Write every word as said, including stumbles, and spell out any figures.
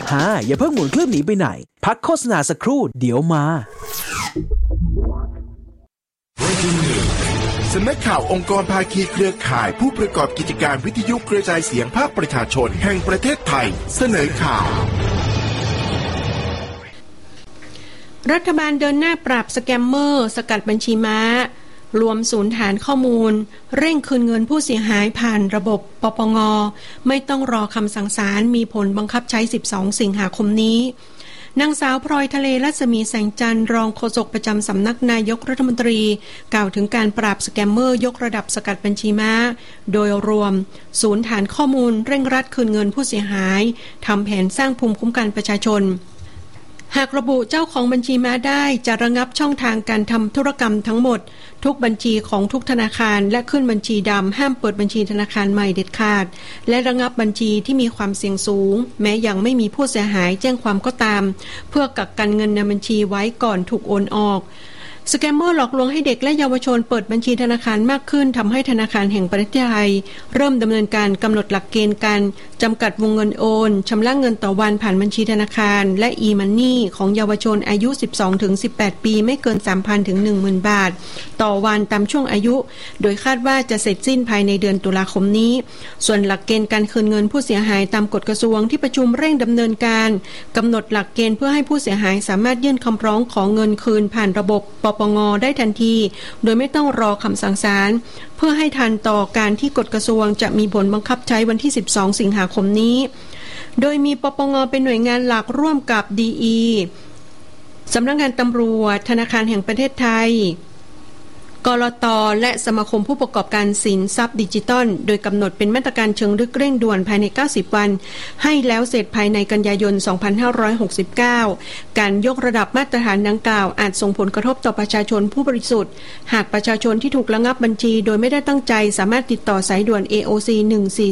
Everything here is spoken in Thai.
ฮ่าอย่าเพิ่งหมุนเครื่องหนีไปไหนพักโฆษณาสักครู่เดี๋ยวมาสำนักข่าวองค์กรภาคีเครือข่ายผู้ประกอบกิจการวิทยุกระจายเสียงภาคประชาชนแห่งประเทศไทยเสนอข่าวรัฐบาลเดินหน้าปราบสแกมเมอร์สกัดบัญชีม้ารวมศูนย์ฐานข้อมูลเร่งคืนเงินผู้เสียหายผ่านระบบปปงไม่ต้องรอคำสั่งศาลมีผลบังคับใช้สิบสองสิงหาคมนี้นางสาวพลอยทะเลรัศมีแสงจันทร์รองโฆษกประจำสำนักนายกรัฐมนตรีกล่าวถึงการปราบสแกมเมอร์ยกระดับสกัดบัญชีม้าโดยรวมศูนย์ฐานข้อมูลเร่งรัดคืนเงินผู้เสียหายทำแผนสร้างภูมิคุ้มกันประชาชนหากระบุเจ้าของบัญชีม้าได้จะระงับช่องทางการทำธุรกรรมทั้งหมดทุกบัญชีของทุกธนาคารและขึ้นบัญชีดำห้ามเปิดบัญชีธนาคารใหม่เด็ดขาดและระงับบัญชีที่มีความเสี่ยงสูงแม้ยังไม่มีผู้เสียหายแจ้งความก็ตามเพื่อกักกันเงินในบัญชีไว้ก่อนถูกโอนออกสแกมเมอร์หลอกลวงให้เด็กและเยาวชนเปิดบัญชีธนาคารมากขึ้นทำให้ธนาคารแห่งประเทศไทยเริ่มดำเนินการกำหนดหลักเกณฑ์การจำกัดวงเงินโอนชำระเงินต่อวันผ่านบัญชีธนาคารและ e-money ของเยาวชนอายุ สิบสองถึงสิบแปด ปีไม่เกิน สามพัน ถึง หนึ่งหมื่น บาทต่อวันตามช่วงอายุโดยคาดว่าจะเสร็จสิ้นภายในเดือนตุลาคมนี้ส่วนหลักเกณฑ์การคืนเงินผู้เสียหายตามกฎกระทรวงที่ประชุมเร่งดำเนินการกำหนดหลักเกณฑ์เพื่อให้ผู้เสียหายสามารถยื่นคำร้องขอเงินคืนผ่านระบบปปงได้ทันทีโดยไม่ต้องรอคำสั่งศาลเพื่อให้ทันต่อการที่กฎกระทรวงจะมีผลบังคับใช้วันที่สิบสองสิงหาคมนี้โดยมีปปงเป็นหน่วยงานหลักร่วมกับ ดี อี สำนักงานตำรวจธนาคารแห่งประเทศไทยกลต.และสมาคมผู้ประกอบการสินทรัพย์ดิจิทัลโดยกำหนดเป็นมาตรการเชิงรุกเร่งด่วนภายในเก้าสิบวันให้แล้วเสร็จภายในกันยายนสองพันห้าร้อยหกสิบเก้าการยกระดับมาตรฐานดังกล่าวอาจส่งผลกระทบต่อประชาชนผู้บริสุทธิ์หากประชาชนที่ถูกระงับบัญชีโดยไม่ได้ตั้งใจสามารถติดต่อสายด่วน เอ โอ ซี หนึ่งสี่